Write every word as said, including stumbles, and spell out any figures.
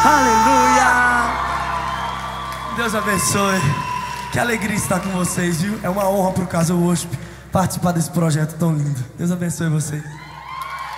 Aleluia! Deus abençoe. Que alegria estar com vocês, viu? É uma honra pro Casa Worship participar desse projeto tão lindo. Deus abençoe vocês.